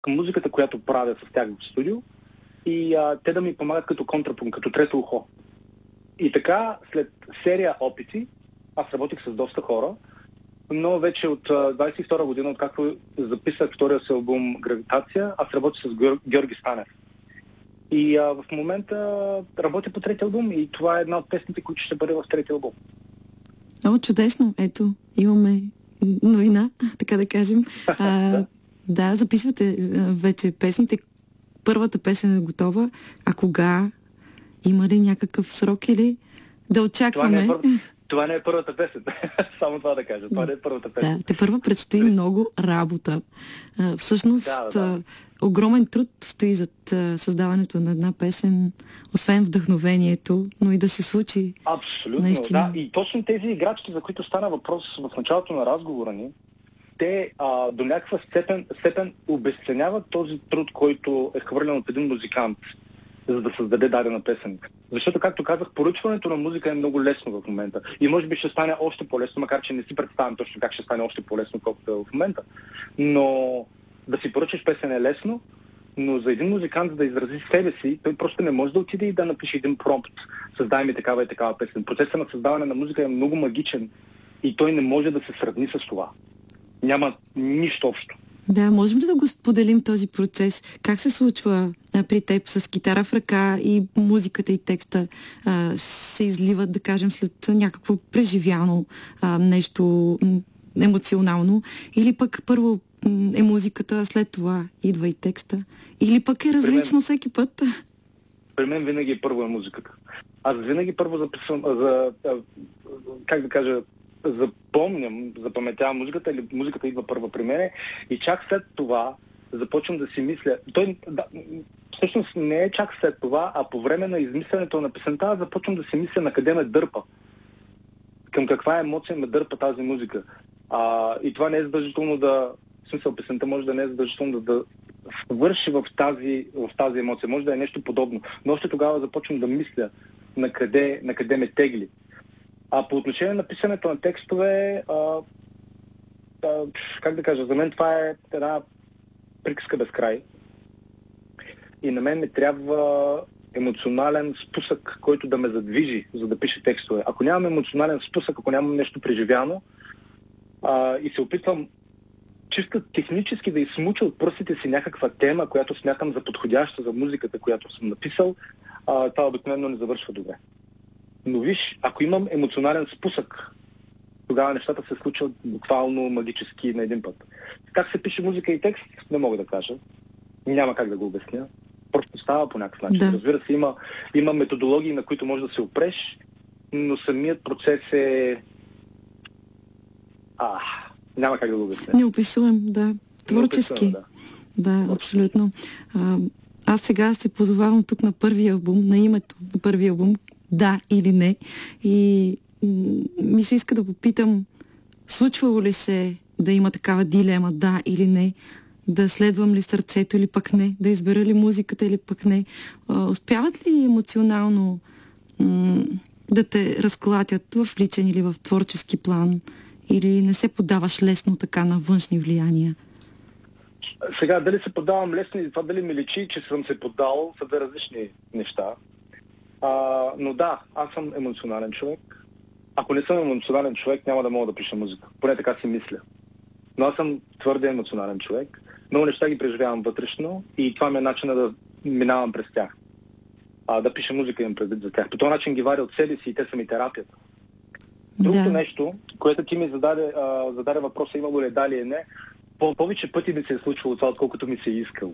към музиката, която правя с тях в студио и те да ми помагат като контрапункт, като трето ухо. И така, след серия опити, аз работих с доста хора, но вече от 22 година, откакто записах втория си албум "Гравитация", аз работя с Георги Станев. И в момента работя по третия албум и това е една от песните, които ще бъде в третия албум. О, чудесно! Ето, имаме новина, така да кажем. Да, записвате вече песните. Първата песен е готова. А кога? Има ли някакъв срок или да очакваме? Това не е първата песен. Само това да кажа. Това не е първата песен. Да, те първо предстои много работа. Всъщност, огромен труд стои зад създаването на една песен, освен вдъхновението, но и да се случи. Абсолютно, наистина. да. И точно тези играчки, за които стана въпрос в началото на разговора ни, те до някаква степен обесценяват този труд, който е хвърлен от един музикант, за да създаде дадена песен. Защото, както казах, поръчването на музика е много лесно в момента. И може би ще стане още по-лесно, макар че не си представям точно как ще стане още по-лесно, колкото е в момента. Но да си поръчаш песен е лесно, но за един музикант да изрази себе си, той просто не може да отиде и да напише един промпт. Създай ми такава и такава песен. Процесът на създаване на музика е много магичен и той не може да се сравни с това. Няма нищо общо. Да, можем ли да го споделим този процес? Как се случва при теб с китара в ръка и музиката и текста се изливат, да кажем, след някакво преживяно нещо емоционално? Или пък първо е музиката, след това идва и текста? Или пък е различно всеки път? При мен винаги първо е музиката. Аз винаги първо записвам, запаметявам музиката или музиката идва първа при мене и чак след това започвам да си мисля. Всъщност не е чак след това, а по време на измисленето на песента започвам да си мисля на къде ме дърпа. Към каква емоция ме дърпа тази музика. И това не е задължително песента може да не е задължително да върши в тази емоция. Може да е нещо подобно. Но още тогава започвам да мисля на къде ме тегли. А по отношение на писането на текстове, как да кажа, за мен това е една приказка без край. И на мен ми трябва емоционален спусък, който да ме задвижи, за да пише текстове. Ако нямам емоционален спусък, ако нямам нещо преживяно и се опитвам чисто технически да изсмуча от пръстите си някаква тема, която смятам за подходяща за музиката, която съм написал, това обикновено не завършва добре. Но виж, ако имам емоционален спусък, тогава нещата се случват буквално магически на един път. Как се пише музика и текст, не мога да кажа. Няма как да го обясня. Просто става по някакъв начин. Да. Разбира се, има методологии, на които може да се опреш, но самият процес е... няма как да го обясня. Неописуем, да. Творчески. Да, абсолютно. Аз сега се позовавам тук на първия албум, на името на първия албум, "Да или не". И ми се иска да попитам, случвало ли се да има такава дилема, да или не, да следвам ли сърцето или пък не, да избера ли музиката или пък не. Успяват ли емоционално да те разклатят в личен или в творчески план? Или не се поддаваш лесно така на външни влияния? Сега, дали се поддавам лесно и това дали ми личи, че съм се поддал, са две различни неща. Но да, аз съм емоционален човек. Ако не съм емоционален човек, няма да мога да пиша музика. Поне така си мисля. Но аз съм твърде емоционален човек. Много неща ги преживявам вътрешно и това ми е начинът да минавам през тях. Да пиша музика им предвид за тях. По този начин ги варя от себе си и те са ми терапията. Другото нещо, което ти ми зададе въпроса, имало ли да или не, повече пъти ми се е случвало това, отколкото ми се е искало.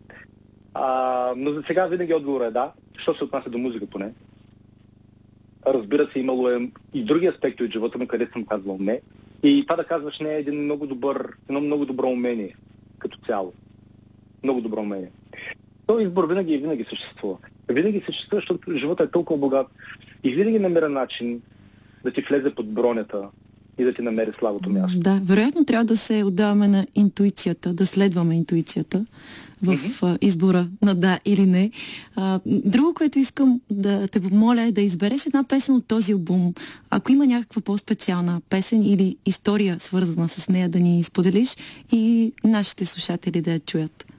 Но за сега винаги отговор е да, що се отнася до музика поне. Разбира се, имало е и други аспекти от живота ми, където съм казвал не. И това да казваш не е едно много добро умение като цяло. Много добро умение. Този избор винаги съществува. Винаги съществува, защото живота е толкова богат и винаги намира начин да ти влезе под бронята и да ти намери слабото място. Да, вероятно трябва да се отдаваме на интуицията, да следваме интуицията в избора на да или не. Друго, което искам да те помоля е да избереш една песен от този албум. Ако има някаква по-специална песен или история свързана с нея, да ни споделиш и нашите слушатели да я чуят.